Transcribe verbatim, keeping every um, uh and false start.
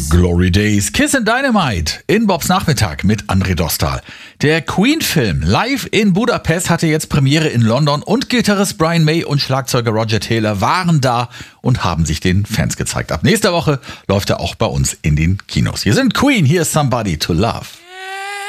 Glory Days, Kiss and Dynamite in Bobs Nachmittag mit André Dostal. Der Queen-Film live in Budapest hatte jetzt Premiere in London und Gitarrist Brian May und Schlagzeuger Roger Taylor waren da und haben sich den Fans gezeigt. Ab nächster Woche läuft er auch bei uns in den Kinos. Hier sind Queen, hier ist Somebody to Love.